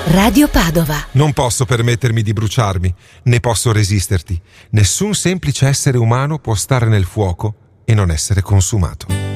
Radio Padova. Non posso permettermi di bruciarmi, né posso resisterti. Nessun semplice essere umano può stare nel fuoco e non essere consumato.